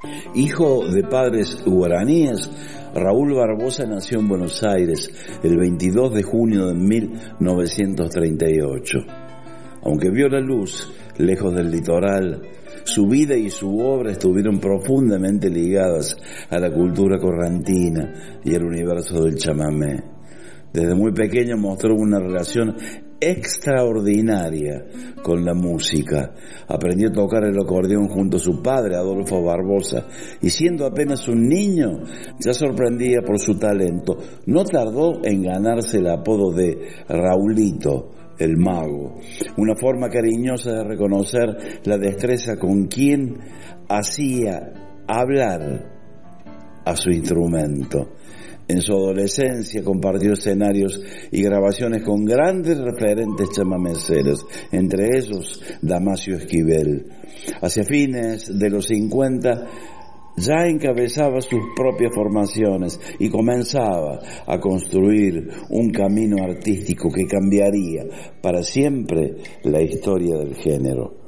Hijo de padres guaraníes, Raúl Barbosa nació en Buenos Aires el 22 de junio de 1938. Aunque vio la luz lejos del litoral, su vida y su obra estuvieron profundamente ligadas a la cultura correntina y al universo del chamamé. Desde muy pequeño mostró una relación extraordinaria con la música. Aprendió a tocar el acordeón junto a su padre, Adolfo Barbosa, y siendo apenas un niño, ya sorprendía por su talento. No tardó en ganarse el apodo de Raulito, el mago, una forma cariñosa de reconocer la destreza con quien hacía hablar a su instrumento. En su adolescencia compartió escenarios y grabaciones con grandes referentes chamameceros, entre ellos Damasio Esquivel. Hacia fines de los 50 ya encabezaba sus propias formaciones y comenzaba a construir un camino artístico que cambiaría para siempre la historia del género.